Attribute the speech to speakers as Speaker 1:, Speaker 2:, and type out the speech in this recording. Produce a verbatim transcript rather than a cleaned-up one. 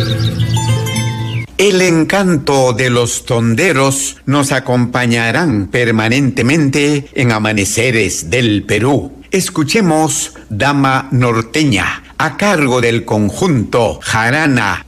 Speaker 1: El encanto de los tonderos nos acompañarán permanentemente en Amaneceres del Perú. Escuchemos Dama Norteña, a cargo del conjunto Jarana